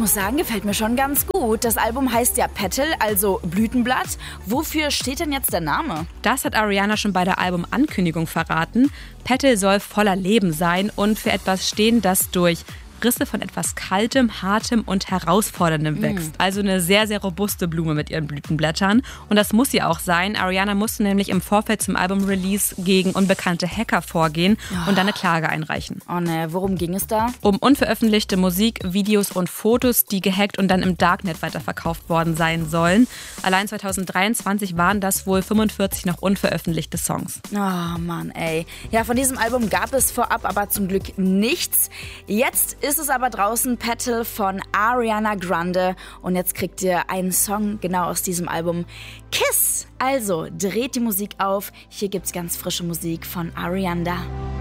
muss sagen, gefällt mir schon ganz gut. Das Album heißt ja Petal, also Blütenblatt. Wofür steht denn jetzt der Name? Das hat Ariana schon bei der Albumankündigung verraten. Petal soll voller Leben sein und für etwas stehen, das durch Risse von etwas Kaltem, Hartem und Herausforderndem wächst. Also eine sehr, sehr robuste Blume mit ihren Blütenblättern. Und das muss sie auch sein. Ariana musste nämlich im Vorfeld zum Album-Release gegen unbekannte Hacker vorgehen und dann eine Klage einreichen. Oh ne, worum ging es da? Um unveröffentlichte Musik, Videos und Fotos, die gehackt und dann im Darknet weiterverkauft worden sein sollen. Allein 2023 waren das wohl 45 noch unveröffentlichte Songs. Oh Mann, ey. Ja, von diesem Album gab es vorab aber zum Glück nichts. Jetzt ist es aber draußen, Petal von Ariana Grande. Und jetzt kriegt ihr einen Song genau aus diesem Album, Kiss. Also dreht die Musik auf. Hier gibt's ganz frische Musik von Ariana.